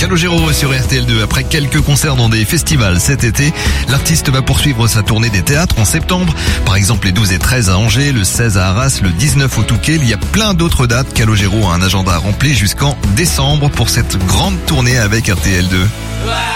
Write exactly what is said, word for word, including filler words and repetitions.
Calogero sur R T L deux. Après quelques concerts dans des festivals cet été, l'artiste va poursuivre sa tournée des théâtres en septembre. Par exemple, les douze et treize à Angers, le seize à Arras, le dix-neuf au Touquet. Il y a plein d'autres dates. Calogero a un agenda rempli jusqu'en décembre pour cette grande tournée avec R T L deux.